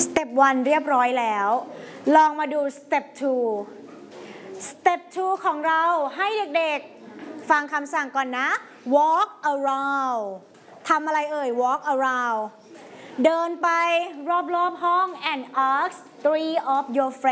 step 1 เรียบร้อยแล้วลองมาดู step 2 step 2 ของเราให้เด็กๆฟังคำสั่งก่อนนะ walk around ทำอะไรเอ่ย walk around เดินไปรอบๆห้อง and ask 3 of your friends